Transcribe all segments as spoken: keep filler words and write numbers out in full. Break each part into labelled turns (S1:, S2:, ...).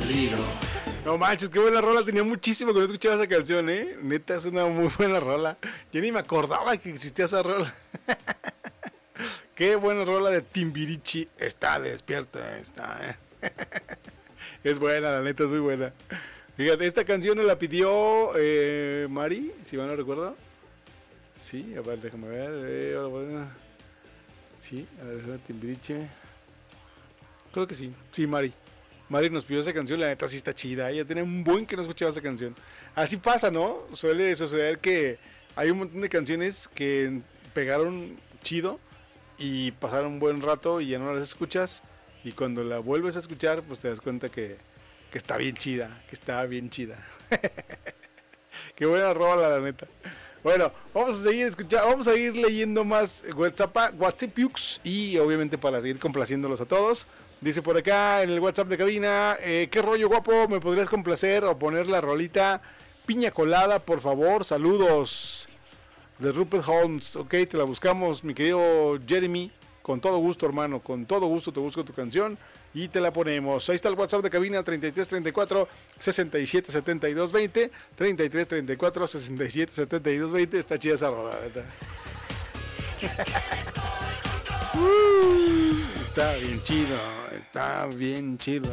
S1: peligro.
S2: No manches, qué buena rola, tenía muchísimo que no escuchaba esa canción, eh. Neta, es una muy buena rola. Yo ni me acordaba que existía esa rola. Qué buena rola de Timbiriche. Está despierta, está, eh. Es buena, la neta, es muy buena. Fíjate, esta canción nos la pidió eh, Mari, si mal no recuerdo. Sí, a ver, déjame ver. Eh, sí, a ver, Timbiriche. Creo que sí, sí, Mari. Mari nos pidió esa canción, la neta sí está chida. Ella tiene un buen que no escuchaba esa canción. Así pasa, ¿no? Suele suceder que hay un montón de canciones que pegaron chido y pasaron un buen rato y ya no las escuchas. Y cuando la vuelves a escuchar, pues te das cuenta que, que está bien chida, que está bien chida. Qué buena rola, la neta. Bueno, vamos a seguir escuchando, vamos a ir leyendo más WhatsApp, WhatsApp y obviamente para seguir complaciéndolos a todos. Dice por acá en el WhatsApp de cabina, eh, ¿qué rollo guapo? ¿Me podrías complacer o poner la rolita Piña Colada, por favor? Saludos de Rupert Holmes. Ok, te la buscamos, mi querido Jeremy. Con todo gusto, hermano, con todo gusto te busco tu canción y te la ponemos. Ahí está el WhatsApp de cabina, treinta y tres treinta y cuatro sesenta y siete setenta y dos veinte. treinta y tres treinta y cuatro sesenta y siete setenta y dos veinte. Está chida esa rola, ¿verdad? uh, está bien chido, está bien chido.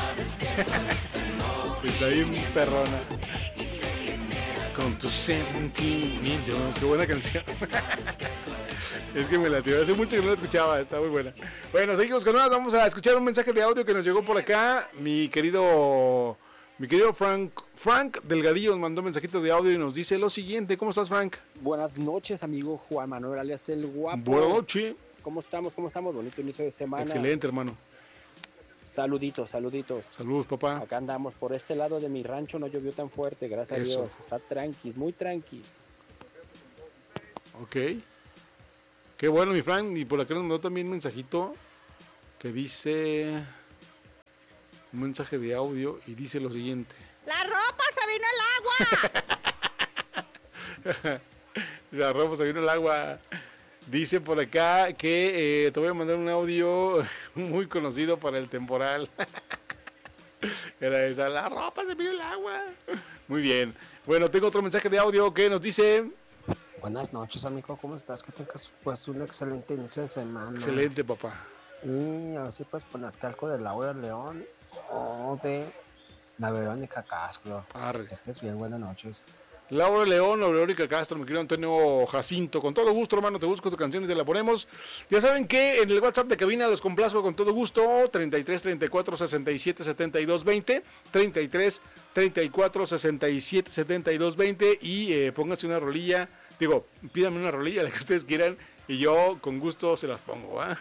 S2: Está bien perrona. Con tus sentimientos. Qué buena canción. Es que me la tiró, hace mucho que no la escuchaba, está muy buena. Bueno, seguimos con nada, vamos a escuchar un mensaje de audio que nos llegó por acá. Mi querido, mi querido Frank, Frank Delgadillo nos mandó un mensajito de audio y nos dice lo siguiente. ¿Cómo estás, Frank?
S3: Buenas noches, amigo Juan Manuel alias El Guapo.
S2: Buenas noches.
S3: ¿Cómo estamos? ¿Cómo estamos? Bonito inicio de semana.
S2: Excelente, hermano.
S3: Saluditos, saluditos.
S2: Saludos, papá.
S3: Acá andamos, por este lado de mi rancho no llovió tan fuerte, gracias
S2: Eso.
S3: a Dios. Está tranquis, muy tranquis.
S2: Ok. Qué bueno, mi Frank. Y por acá nos mandó también un mensajito que dice... Un mensaje de audio y dice lo siguiente.
S4: ¡La ropa se vino el agua!
S2: La ropa se vino el agua. Dice por acá que eh, te voy a mandar un audio muy conocido para el temporal. Era esa, la ropa se vino el agua. Muy bien. Bueno, tengo otro mensaje de audio que nos dice...
S5: Buenas noches, amigo, ¿cómo estás? Que tengas pues un excelente inicio de semana.
S2: Excelente, papá.
S5: Y a ver si puedes ponerte algo de Laura León o de la Verónica Castro.
S2: Arre.
S5: Estés bien, buenas noches.
S2: Laura León, Laura Verónica Castro, mi querido Antonio Jacinto. Con todo gusto, hermano, te busco tu canción y te la ponemos. Ya saben que en el WhatsApp de cabina los complazco con todo gusto. treinta y tres treinta y cuatro sesenta y siete setenta y dos veinte. treinta y tres treinta y cuatro sesenta y siete setenta y dos veinte. Y eh, pónganse una rolilla. Digo, pídanme una rolilla, la que ustedes quieran, y yo con gusto se las pongo, ¿eh?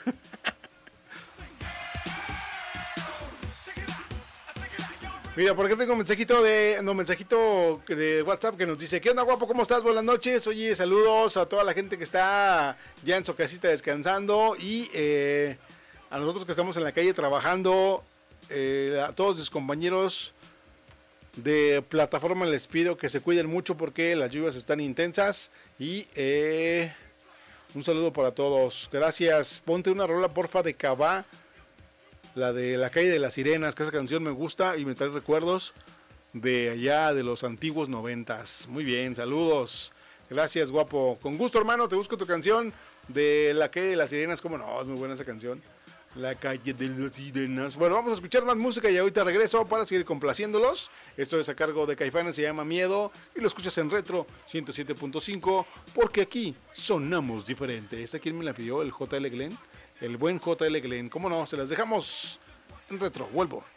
S2: Mira, por acá tengo un mensajito de, no, mensajito de WhatsApp que nos dice, ¿qué onda, guapo? ¿Cómo estás? Buenas noches. Oye, saludos a toda la gente que está ya en su casita descansando y eh, a nosotros que estamos en la calle trabajando, eh, a todos mis compañeros de plataforma les pido que se cuiden mucho porque las lluvias están intensas y eh, un saludo para todos. Gracias. Ponte una rola porfa de Cabá, la de La Calle de las Sirenas, que esa canción me gusta y me trae recuerdos de allá de los antiguos noventas. Muy bien, saludos. Gracias, guapo. Con gusto, hermano, te busco tu canción de La Calle de las Sirenas. Cómo no, es muy buena esa canción. La Calle de las Sirenas. Bueno, vamos a escuchar más música y ahorita regreso para seguir complaciéndolos. Esto es a cargo de Caifanes, se llama Miedo y lo escuchas en Retro ciento siete punto cinco porque aquí sonamos diferente. ¿Esta quién me la pidió? El J L Glenn. El buen J L Glenn. ¿Cómo no? Se las dejamos en Retro. Vuelvo.